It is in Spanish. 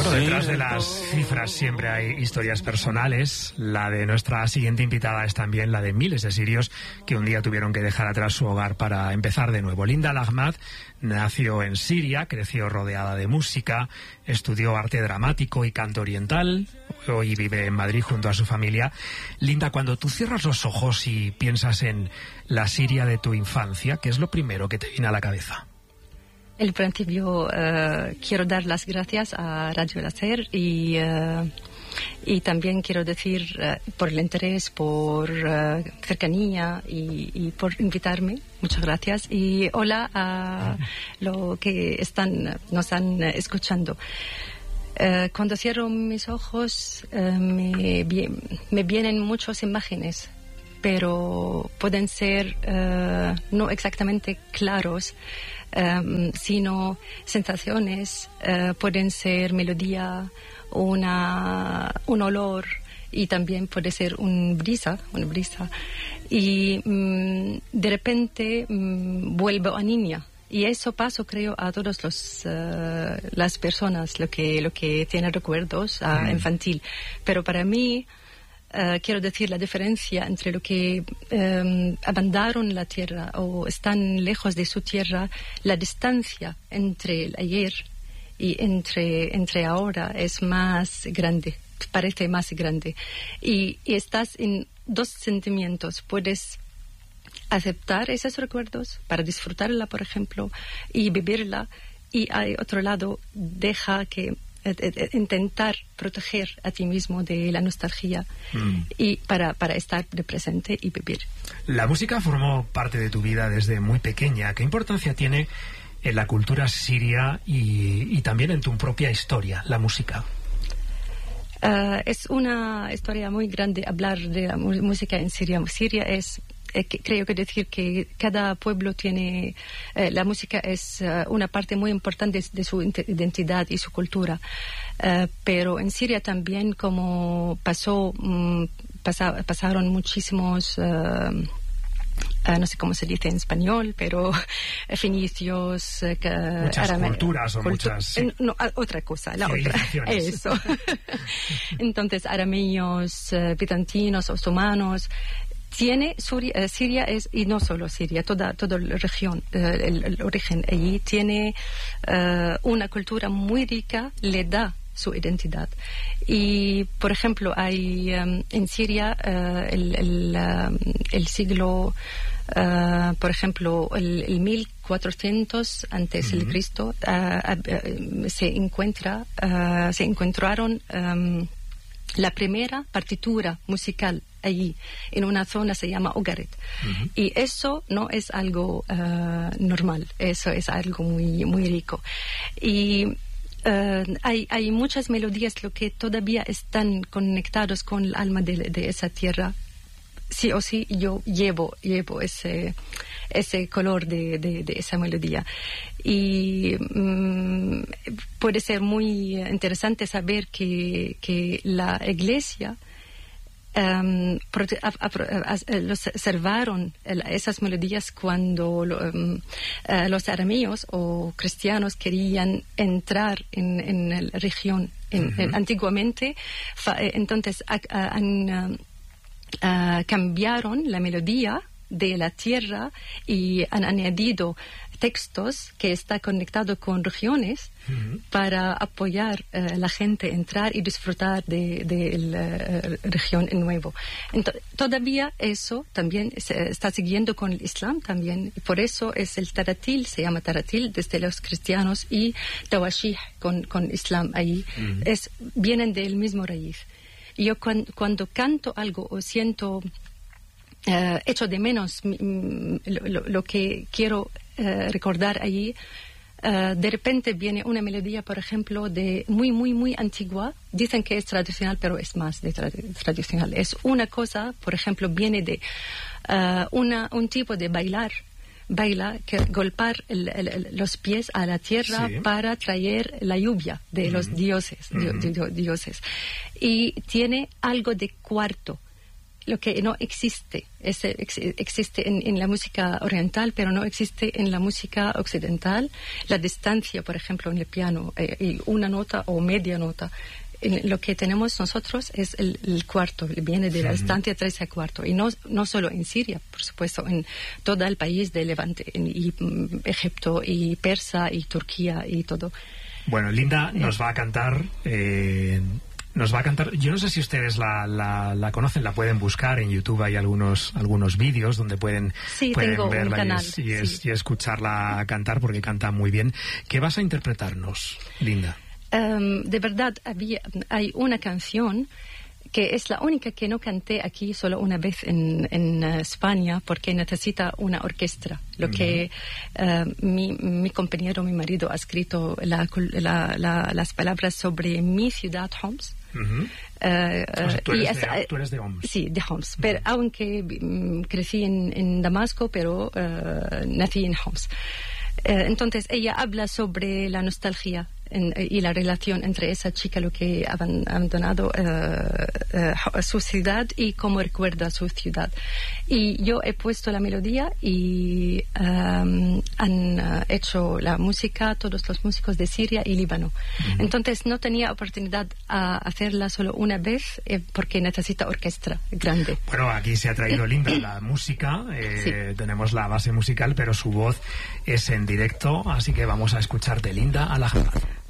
Bueno, detrás de las cifras siempre hay historias personales. La de nuestra siguiente invitada es también la de miles de sirios que un día tuvieron que dejar atrás su hogar para empezar de nuevo. Linda Al-Ahmad nació en Siria, creció rodeada de música, estudió arte dramático y canto oriental. Hoy vive en Madrid junto a su familia. Linda, cuando tú cierras los ojos y piensas en la Siria de tu infancia, ¿qué es lo primero que te viene a la cabeza? En principio quiero dar las gracias a Radio Láser y también quiero decir por el interés, por cercanía y por invitarme. Muchas gracias y hola a los que nos están escuchando. Cuando cierro mis ojos me vienen muchas imágenes, pero pueden ser no exactamente claros, sino sensaciones, pueden ser melodía, un olor y también puede ser una brisa y de repente vuelvo a niña. Y eso pasa, creo, a todas las personas, lo que tienen recuerdos infantil. Pero para mí, quiero decir la diferencia entre lo que abandonaron la tierra o están lejos de su tierra, la distancia entre el ayer y entre ahora es más grande, parece más grande. Y estás en dos sentimientos, puedes aceptar esos recuerdos para disfrutarla, por ejemplo, y vivirla, y al otro lado deja que intentar proteger a ti mismo de la nostalgia y para estar de presente y vivir. La música formó parte de tu vida desde muy pequeña. ¿Qué importancia tiene en la cultura siria y también en tu propia historia, la música? Es una historia muy grande hablar de la música en Siria. Siria es creo que decir que cada pueblo tiene la música es una parte muy importante de su identidad y su cultura, pero en Siria también como pasaron muchísimos no sé cómo se dice en español, pero fenicios, muchas culturas o muchas... Sí. No, otra cosa, la otra. Eso. Entonces, arameos, bizantinos, otomanos. Siria es, y no solo Siria, toda la región, el origen allí tiene una cultura muy rica, le da su identidad. Y, por ejemplo, hay en Siria el siglo, por ejemplo, el 1400 antes de Cristo, se encontraron la primera partitura musical allí, en una zona se llama Ugarit. Y eso no es algo normal, eso es algo muy, muy rico. Y hay muchas melodías lo que todavía están conectados con el alma de esa tierra. Sí o sí, yo llevo ese color de esa melodía. Y puede ser muy interesante saber que la iglesia observaron esas melodías cuando los arameos o cristianos querían entrar en la región. Antiguamente, entonces cambiaron la melodía de la tierra y han añadido textos que está conectado con regiones para apoyar a la gente a entrar y disfrutar de la región en nuevo. Entonces, todavía eso también se está siguiendo con el Islam también, y por eso es el taratil, se llama taratil desde los cristianos, y tawashih con Islam ahí, vienen del mismo raíz. Yo cuando canto algo o siento echo de menos lo que quiero recordar allí, de repente viene una melodía, por ejemplo, de muy, muy, muy antigua. Dicen que es tradicional, pero es más de tradicional. Es una cosa, por ejemplo, viene de un tipo de baila, que golpear los pies a la tierra para traer la lluvia de los dioses. Y tiene algo de cuarto. lo que no existe. Existe en la música oriental, pero no existe en la música occidental. La distancia, por ejemplo, en el piano, y una nota o media nota. Lo que tenemos nosotros es el cuarto, viene de la distancia 3 a cuarto. Y no solo en Siria, por supuesto, en todo el país de Levante, y Egipto, y Persa, y Turquía, y todo. Bueno, Linda nos va a cantar... yo no sé si ustedes la conocen, la pueden buscar en YouTube, hay algunos vídeos donde pueden verla y escucharla cantar, porque canta muy bien. ¿Qué vas a interpretarnos, Linda? De verdad, hay una canción que es la única que no canté aquí solo una vez en España, porque necesita una orquesta. Lo que mi compañero, mi marido, ha escrito las palabras sobre mi ciudad, Homs. Tú eres de Homs. Sí, de Homs. Pero aunque crecí en Damasco, pero nací en Homs. Entonces ella habla sobre la nostalgia y la relación entre esa chica, lo que ha abandonado su ciudad y cómo recuerda su ciudad. Y yo he puesto la melodía y han hecho la música todos los músicos de Siria y Líbano. Entonces no tenía oportunidad a hacerla solo una vez porque necesita orquesta grande. Bueno, aquí se ha traído Linda la música, tenemos la base musical, pero su voz es en directo, así que vamos a escucharte, Linda Al-Ahmad.